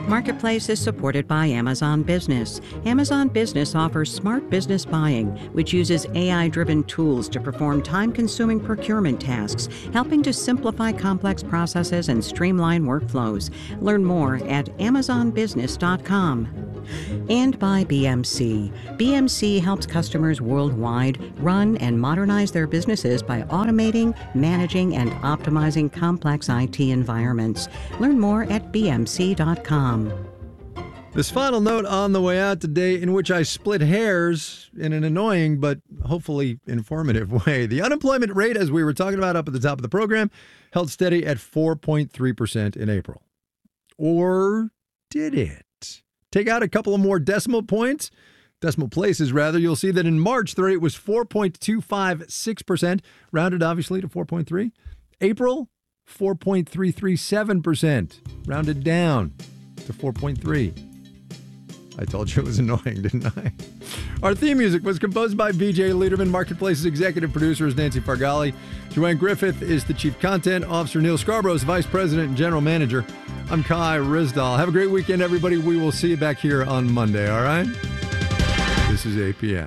Marketplace is supported by Amazon Business. Amazon Business offers smart business buying, which uses AI-driven tools to perform time-consuming procurement tasks, helping to simplify complex processes and streamline workflows. Learn more at amazonbusiness.com. And by BMC. BMC helps customers worldwide run and modernize their businesses by automating, managing, and optimizing complex IT environments. Learn more at bmc.com. This final note on the way out today, in which I split hairs in an annoying but hopefully informative way. The unemployment rate, as we were talking about up at the top of the program, held steady at 4.3% in April. Or did it? Take out a couple of more decimal places, you'll see that in March, the rate was 4.256%, rounded obviously to 4.3. April, 4.337%, rounded down to 4.3. I told you it was annoying, didn't I? Our theme music was composed by BJ Liederman. Marketplace's executive producer is Nancy Fargali. Joanne Griffith is the chief content officer. Neil Scarborough is vice president and general manager. I'm Kai Rizdal. Have a great weekend, everybody. We will see you back here on Monday, all right? This is APM.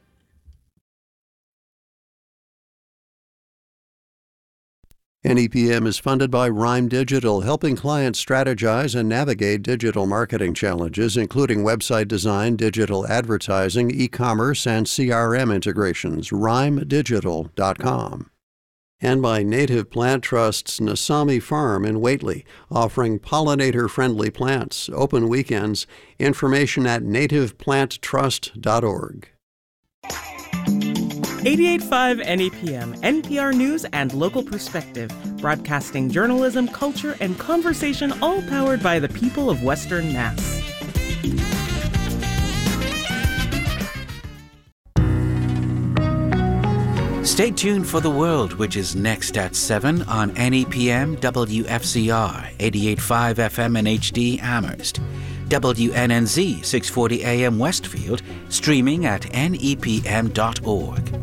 NEPM is funded by Rhyme Digital, helping clients strategize and navigate digital marketing challenges, including website design, digital advertising, e-commerce, and CRM integrations. RhymeDigital.com. And by Native Plant Trust's Nasami Farm in Whately, offering pollinator-friendly plants, open weekends. Information at nativeplanttrust.org. 88.5 NEPM, NPR News and Local Perspective, broadcasting journalism, culture, and conversation, all powered by the people of Western Mass. Stay tuned for The World, which is next at 7 on NEPM WFCR, 88.5 FM and HD Amherst. WNNZ 640 AM Westfield, streaming at nepm.org.